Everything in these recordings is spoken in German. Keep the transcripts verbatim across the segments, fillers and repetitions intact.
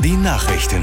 Die Nachrichten.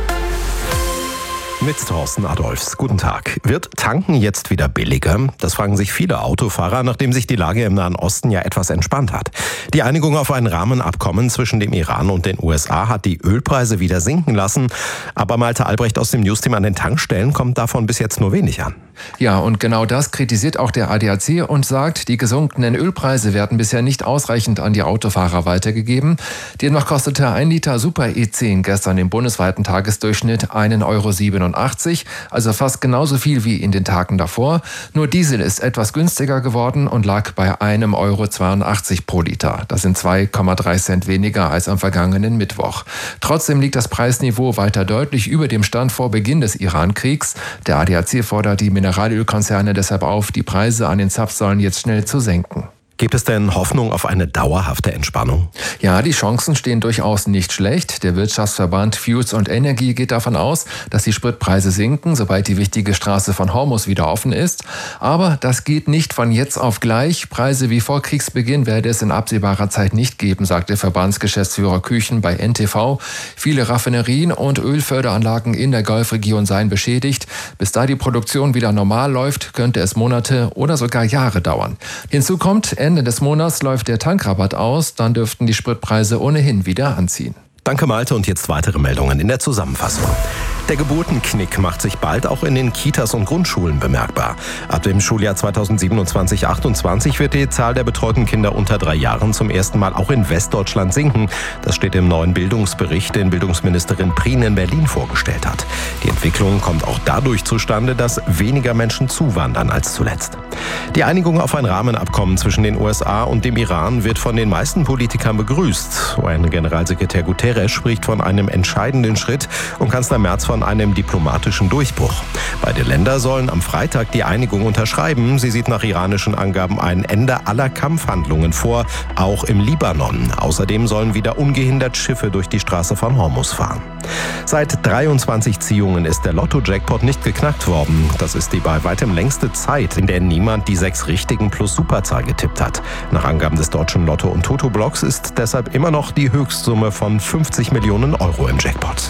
Mit Thorsten Adolphs. Guten Tag. Wird Tanken jetzt wieder billiger? Das fragen sich viele Autofahrer, nachdem sich die Lage im Nahen Osten ja etwas entspannt hat. Die Einigung auf ein Rahmenabkommen zwischen dem Iran und den U S A hat die Ölpreise wieder sinken lassen. Aber Malte Albrecht aus dem Newsteam: an den Tankstellen kommt davon bis jetzt nur wenig an. Ja, und genau das kritisiert auch der A D A C und sagt, die gesunkenen Ölpreise werden bisher nicht ausreichend an die Autofahrer weitergegeben. Demnach kostete ein Liter Super E zehn gestern im bundesweiten Tagesdurchschnitt einen Euro siebenundachtzig, also fast genauso viel wie in den Tagen davor. Nur Diesel ist etwas günstiger geworden und lag bei einem Euro zweiundachtzig pro Liter. Das sind zwei Komma drei Cent weniger als am vergangenen Mittwoch. Trotzdem liegt das Preisniveau weiter deutlich über dem Stand vor Beginn des Iran-Kriegs. Der A D A C fordert die Mineralölkonzerne deshalb auf, die Preise an den Zapfsäulen jetzt schnell zu senken. Gibt es denn Hoffnung auf eine dauerhafte Entspannung? Ja, die Chancen stehen durchaus nicht schlecht. Der Wirtschaftsverband Fuels und Energie geht davon aus, dass die Spritpreise sinken, sobald die wichtige Straße von Hormuz wieder offen ist. Aber das geht nicht von jetzt auf gleich. Preise wie vor Kriegsbeginn werde es in absehbarer Zeit nicht geben, sagte Verbandsgeschäftsführer Küchen bei N T V. Viele Raffinerien und Ölförderanlagen in der Golfregion seien beschädigt. Bis da die Produktion wieder normal läuft, könnte es Monate oder sogar Jahre dauern. Hinzu kommt, Ende des Monats läuft der Tankrabatt aus, dann dürften die Spritpreise ohnehin wieder anziehen. Danke Malte, und jetzt weitere Meldungen in der Zusammenfassung. Der Geburtenknick macht sich bald auch in den Kitas und Grundschulen bemerkbar. Ab dem Schuljahr zweitausendsiebenundzwanzig achtundzwanzig wird die Zahl der betreuten Kinder unter drei Jahren zum ersten Mal auch in Westdeutschland sinken. Das steht im neuen Bildungsbericht, den Bildungsministerin Prien in Berlin vorgestellt hat. Die Entwicklung kommt auch dadurch zustande, dass weniger Menschen zuwandern als zuletzt. Die Einigung auf ein Rahmenabkommen zwischen den U S A und dem Iran wird von den meisten Politikern begrüßt. U N-Generalsekretär Guterres spricht von einem entscheidenden Schritt und Kanzler Merz von einem diplomatischen Durchbruch. Beide Länder sollen am Freitag die Einigung unterschreiben. Sie sieht nach iranischen Angaben ein Ende aller Kampfhandlungen vor, auch im Libanon. Außerdem sollen wieder ungehindert Schiffe durch die Straße von Hormuz fahren. Seit dreiundzwanzig Ziehungen ist der Lotto-Jackpot nicht geknackt worden. Das ist die bei weitem längste Zeit, in der niemand die sechs richtigen plus Superzahl getippt hat. Nach Angaben des deutschen Lotto- und Toto-Blocks ist deshalb immer noch die Höchstsumme von fünfzig Millionen Euro im Jackpot.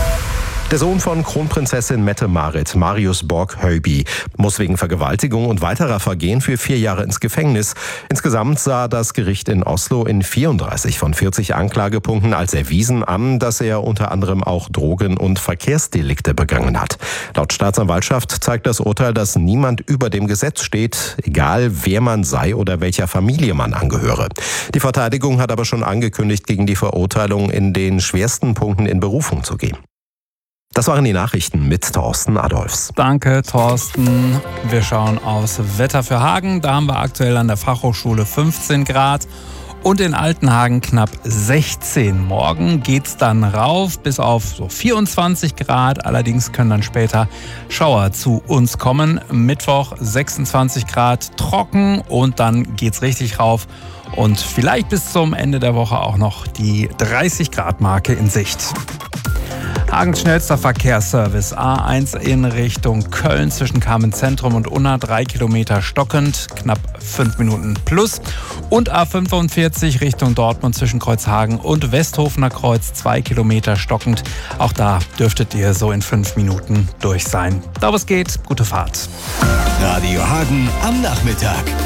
Der Sohn von Kronprinzessin Mette-Marit, Marius Borg-Höyby, muss wegen Vergewaltigung und weiterer Vergehen für vier Jahre ins Gefängnis. Insgesamt sah das Gericht in Oslo in vierunddreißig von vierzig Anklagepunkten als erwiesen an, dass er unter anderem auch Drogen- und Verkehrsdelikte begangen hat. Laut Staatsanwaltschaft zeigt das Urteil, dass niemand über dem Gesetz steht, egal wer man sei oder welcher Familie man angehöre. Die Verteidigung hat aber schon angekündigt, gegen die Verurteilung in den schwersten Punkten in Berufung zu gehen. Das waren die Nachrichten mit Thorsten Adolphs. Danke, Thorsten. Wir schauen aufs Wetter für Hagen. Da haben wir aktuell an der Fachhochschule fünfzehn Grad und in Altenhagen knapp sechzehn. Morgen geht's dann rauf bis auf so vierundzwanzig Grad. Allerdings können dann später Schauer zu uns kommen. Mittwoch sechsundzwanzig Grad, trocken, und dann geht's richtig rauf. Und vielleicht bis zum Ende der Woche auch noch die dreißig Grad Marke in Sicht. Hagens schnellster Verkehrsservice. A eins in Richtung Köln zwischen Kamenz-Zentrum und Unna, drei Kilometer stockend, knapp fünf Minuten plus. Und A fünfundvierzig Richtung Dortmund zwischen Kreuzhagen und Westhofener Kreuz, zwei Kilometer stockend. Auch da dürftet ihr so in fünf Minuten durch sein. Da was geht, gute Fahrt. Radio Hagen am Nachmittag.